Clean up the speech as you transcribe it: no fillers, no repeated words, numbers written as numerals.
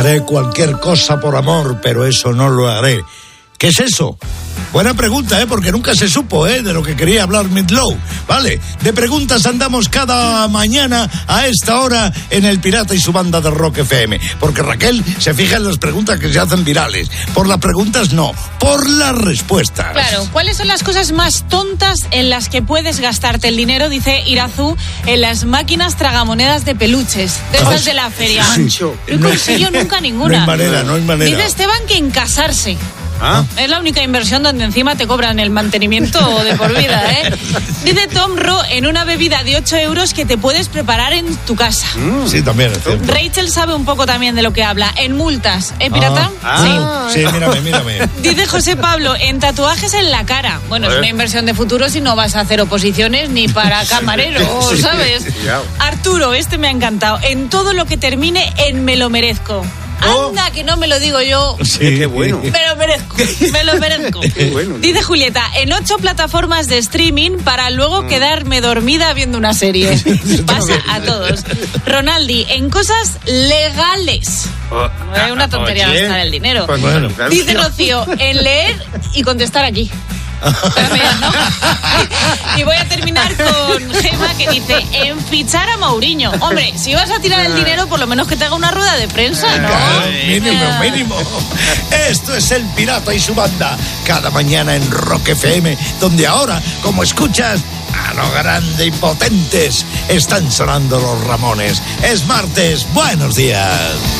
Haré cualquier cosa por amor, pero eso no lo haré. ¿Qué es eso? Buena pregunta, porque nunca se supo, de lo que quería hablar Midlow. Vale, de preguntas andamos cada mañana a esta hora en El Pirata y su banda de Rock FM. Porque Raquel se fija en las preguntas que se hacen virales. Por las preguntas no, por las respuestas. Claro, ¿cuáles son las cosas más tontas en las que puedes gastarte el dinero? Dice Irazú, en las máquinas tragamonedas de peluches, de esas de la feria. Sí. No consigo nunca ninguna. No hay manera. Dice Esteban que en casarse. ¿Ah? Es la única inversión donde encima te cobran el mantenimiento de por vida, Dice Tom Ro, en una bebida de 8 euros que te puedes preparar en tu casa. Sí, también es cierto. Rachel sabe un poco también de lo que habla. En multas, ¿pirata? Sí, mírame. Dice José Pablo, en tatuajes en la cara. Bueno, es una inversión de futuro si no vas a hacer oposiciones ni para camarero, ¿sabes? Arturo, este me ha encantado. En todo lo que termine en me lo merezco. Anda, que no me lo digo yo. Sí, qué bueno. Me lo merezco. Qué bueno. Dice Julieta, en 8 plataformas de streaming para luego quedarme dormida viendo una serie. Pasa a todos. Ronaldi, en cosas legales. Una tontería gastar el dinero. Bueno. Dice Rocío, en leer y contestar aquí. También, ¿no? Y voy a terminar con Gemma, que dice, en fichar a Mourinho. Hombre, si vas a tirar el dinero, por lo menos que te haga una rueda de prensa, ¿no? Mínimo. Esto es El Pirata y su banda, cada mañana en Rock FM, donde ahora, como escuchas, a lo grande y potentes, están sonando los Ramones. Es martes, buenos días.